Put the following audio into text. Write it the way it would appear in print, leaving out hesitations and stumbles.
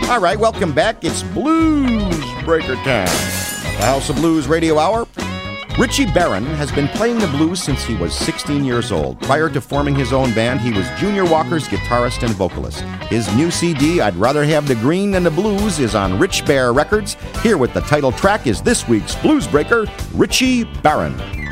All right, welcome back. It's Blues Breaker time. The House of Blues Radio Hour. Richie Barron has been playing the blues since he was 16 years old. Prior to forming his own band, he was Junior Walker's guitarist and vocalist. His new CD, I'd Rather Have the Green Than the Blues, is on Rich Bear Records. Here with the title track is this week's Blues Breaker, Richie Barron.